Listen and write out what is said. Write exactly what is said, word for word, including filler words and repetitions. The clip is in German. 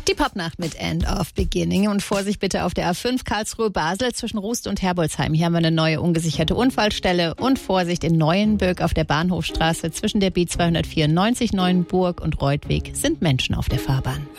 Die Popnacht mit End of Beginning. Und Vorsicht bitte auf der A fünf Karlsruhe-Basel zwischen Rust und Herbolzheim. Hier haben wir eine neue ungesicherte Unfallstelle. Und Vorsicht in Neuenbürg auf der Bahnhofstraße zwischen der B zweihundertvierundneunzig Neuenburg und Reutweg sind Menschen auf der Fahrbahn.